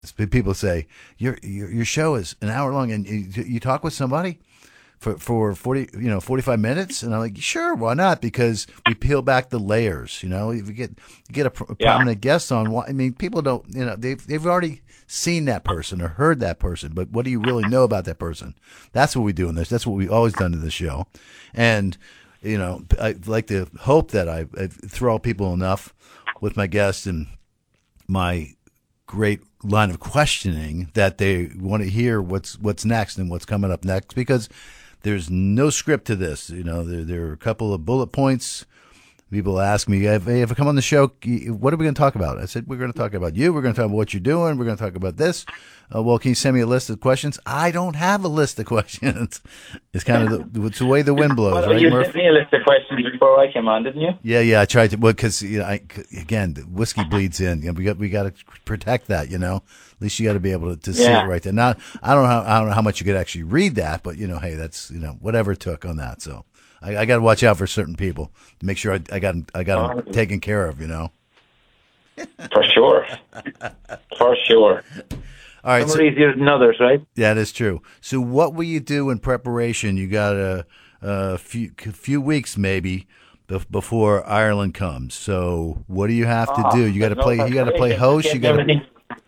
People say your show is an hour long, and you talk with somebody for 45 minutes, and I'm like, sure, why not? Because we peel back the layers. If you get a prominent guest on, I mean, people don't, they've already seen that person or heard that person, but what do you really know about that person? That's what we do in this. That's what we've always done in the show, and I like to hope that I throw people enough with my guests and my great line of questioning that they want to hear what's next and what's coming up next, because there's no script to this. There are a couple of bullet points. People ask me, hey, if I come on the show, what are we going to talk about? I said, we're going to talk about you. We're going to talk about what you're doing. We're going to talk about this. Well, can you send me a list of questions? I don't have a list of questions. It's kind of it's the way the wind blows, right, you Murph? sent me a list of questions before I came on, didn't you? Yeah. I tried to, because again, the whiskey bleeds in. We got to protect that. At least you got to be able to see it right there. Now, I don't know how much you could actually read that, but hey, that's whatever it took on that. So I got to watch out for certain people to make sure I got them taken care of. For sure. For sure. All right, some are easier than others, right? Yeah, that's true. So what will you do in preparation? You got a few weeks maybe before Ireland comes. So what do you have to do? You got to play. You got to play host. You got to.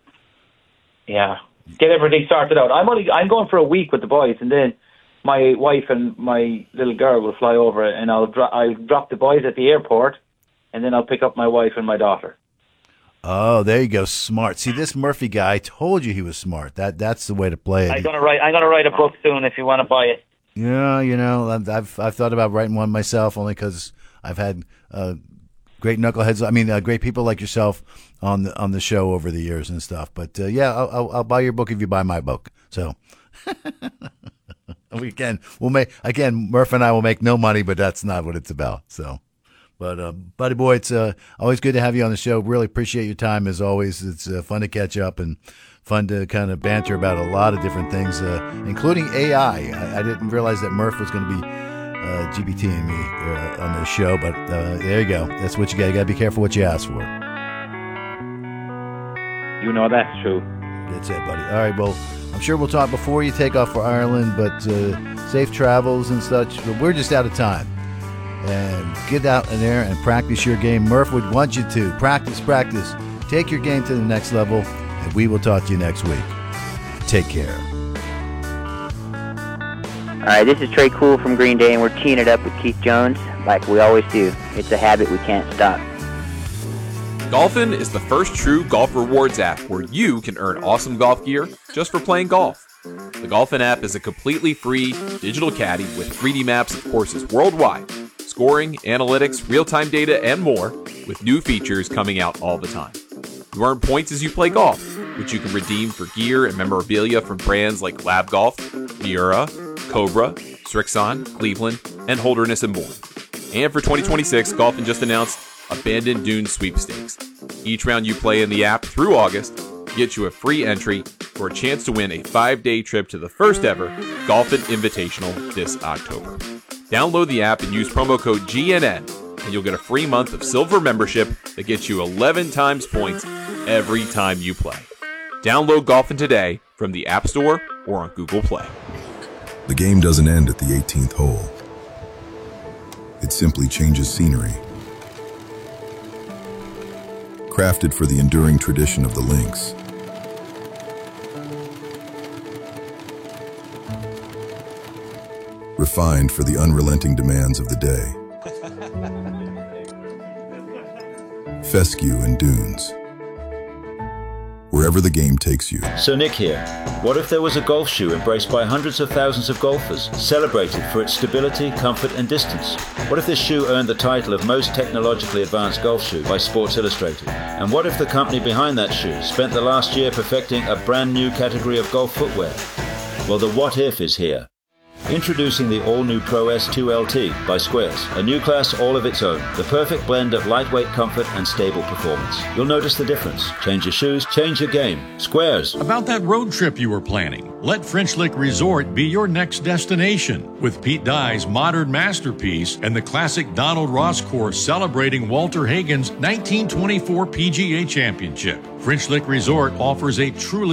Yeah, get everything sorted out. I'm going for a week with the boys, and then my wife and my little girl will fly over, and I'll drop the boys at the airport, and then I'll pick up my wife and my daughter. Oh, there you go. Smart. See, this Murphy guy, I told you he was smart. That's the way to play it. I'm gonna write a book soon if you want to buy it. Yeah, I've thought about writing one myself, only because I've had great knuckleheads. I mean, great people like yourself on the show over the years and stuff. But I'll buy your book if you buy my book. So we'll make Murph and I will make no money, but that's not what it's about. So. But, buddy boy, it's always good to have you on the show. Really appreciate your time, as always. It's fun to catch up and fun to kind of banter about a lot of different things, including AI. I didn't realize that Murph was going to be GBTing me on this show, but there you go. That's what you got. You got to be careful what you ask for. That's true. That's it, buddy. All right, well, I'm sure we'll talk before you take off for Ireland, but safe travels and such. But we're just out of time. And get out in there and practice your game. Murph would want you to. Practice. Take your game to the next level, and we will talk to you next week. Take care. All right, this is Trey Cool from Green Day, and we're teeing it up with Keith Jones like we always do. It's a habit we can't stop. Golfin is the first true golf rewards app where you can earn awesome golf gear just for playing golf. The Golfin app is a completely free digital caddy with 3D maps of courses worldwide, scoring, analytics, real-time data, and more, with new features coming out all the time. You earn points as you play golf, which you can redeem for gear and memorabilia from brands like Lab Golf, Miura, Cobra, Srixon, Cleveland, and Holderness and more. And for 2026, Golfin just announced Abandoned Dunes Sweepstakes. Each round you play in the app through August gets you a free entry for a chance to win a 5-day trip to the first ever Golfin Invitational this October. Download the app and use promo code GNN, and you'll get a free month of silver membership that gets you 11 times points every time you play. Download Golfin today from the App Store or on Google Play. The game doesn't end at the 18th hole. It simply changes scenery. Crafted for the enduring tradition of the links. Refined for the unrelenting demands of the day. Fescue and Dunes. Wherever the game takes you. So Nick here. What if there was a golf shoe embraced by hundreds of thousands of golfers, celebrated for its stability, comfort and distance? What if this shoe earned the title of most technologically advanced golf shoe by Sports Illustrated? And what if the company behind that shoe spent the last year perfecting a brand new category of golf footwear? Well, the what if is here. Introducing the all-new Pro S2 LT by Squares, a new class all of its own, the perfect blend of lightweight comfort and stable performance. You'll notice the difference. Change your shoes, change your game. Squares. About that road trip you were planning. Let French Lick Resort be your next destination, with Pete Dye's modern masterpiece and the classic Donald Ross course celebrating Walter Hagen's 1924 PGA Championship. French Lick Resort offers a truly